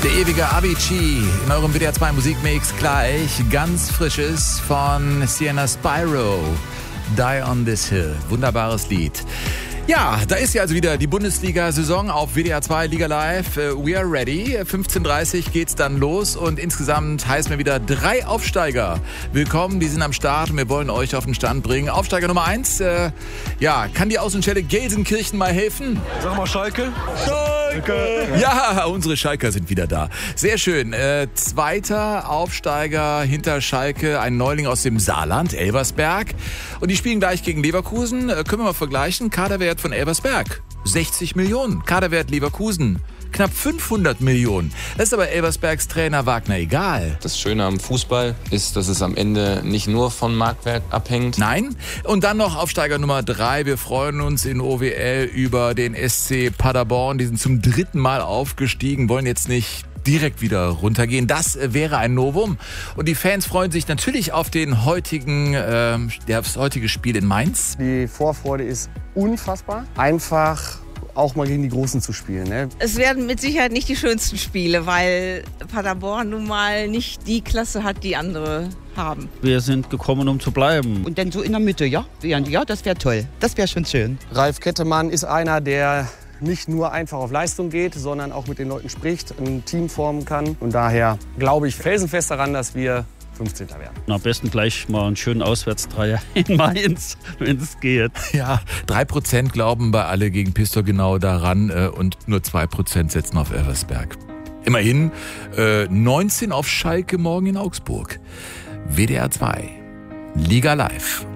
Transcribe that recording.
Der ewige Avicii in eurem WDR 2 Musikmix gleich. Ganz frisches von Sienna Spyro. Die on this Hill. Wunderbares Lied. Ja, da ist ja also wieder die Bundesliga-Saison auf WDR 2 Liga Live. We are ready. 15:30 Uhr geht's dann los und insgesamt heißen wir wieder 3 Aufsteiger. Willkommen, die sind am Start und wir wollen euch auf den Stand bringen. Aufsteiger Nummer 1, kann die Außenstelle Gelsenkirchen mal helfen? Sag mal Schalke. Schalke! Ja, unsere Schalker sind wieder da. Sehr schön. Zweiter Aufsteiger hinter Schalke, ein Neuling aus dem Saarland, Elversberg. Und die spielen gleich gegen Leverkusen. Können wir mal vergleichen. Kaderwert von Elversberg 60 Millionen. Kaderwert Leverkusen knapp 500 Millionen. Das ist aber Elversbergs Trainer Wagner egal. Das Schöne am Fußball ist, dass es am Ende nicht nur von Marktwert abhängt. Nein. Und dann noch Aufsteiger Nummer 3. Wir freuen uns in OWL über den SC Paderborn. Die sind zum 3. Mal aufgestiegen, wollen jetzt nicht direkt wieder runtergehen. Das wäre ein Novum. Und die Fans freuen sich natürlich auf den heutigen, das heutige Spiel in Mainz. Die Vorfreude ist unfassbar. Einfach auch mal gegen die Großen zu spielen. Ne? Es werden mit Sicherheit nicht die schönsten Spiele, weil Paderborn nun mal nicht die Klasse hat, die andere haben. Wir sind gekommen, um zu bleiben. Und dann so in der Mitte, ja? Ja, das wäre toll. Das wäre schon schön. Ralf Kettemann ist einer, der nicht nur einfach auf Leistung geht, sondern auch mit den Leuten spricht, ein Team formen kann. Und daher glaube ich felsenfest daran, dass wir 15. werden. Und am besten gleich mal einen schönen Auswärtsdreier in Mainz, wenn es geht. Ja, 3% glauben bei alle gegen Pistor genau daran und nur 2% setzen auf Elversberg. Immerhin 19 auf Schalke morgen in Augsburg. WDR 2, Liga Live.